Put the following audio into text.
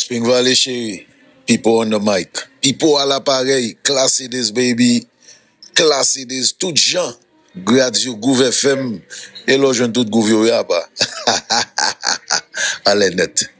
Spring Valley chérie, people on the mic, people à l'appareil, Class This baby, Class This, tout gens, gradio Gouv FM, et là, je tout Gouv yo yaba. Allez net.